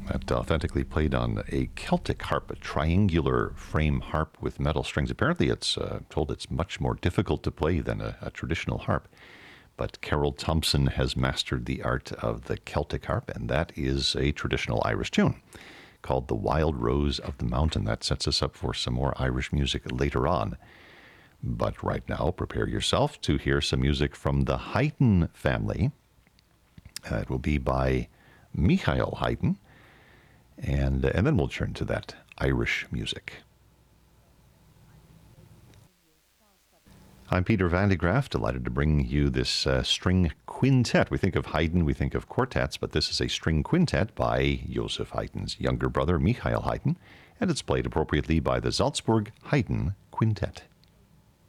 That authentically played on a Celtic harp, a triangular frame harp with metal strings. Apparently, it's told it's much more difficult to play than a traditional harp. But Carol Thompson has mastered the art of the Celtic harp, and that is a traditional Irish tune called The Wild Rose of the Mountain. That sets us up for some more Irish music later on. But right now, prepare yourself to hear some music from the Haydn family. It will be by Michael Haydn. And then we'll turn to that Irish music. I'm Peter Van de Graaff, delighted to bring you this string quintet. We think of Haydn, we think of quartets, but this is a string quintet by Joseph Haydn's younger brother, Michael Haydn, and it's played appropriately by the Salzburg Haydn Quintet.